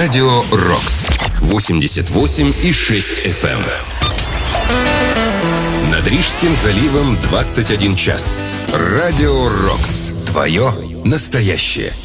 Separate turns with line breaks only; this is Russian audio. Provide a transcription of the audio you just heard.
Радио Рокс 88,6 FM. Над Рижским заливом 21 час. Радио Рокс. Твое настоящее.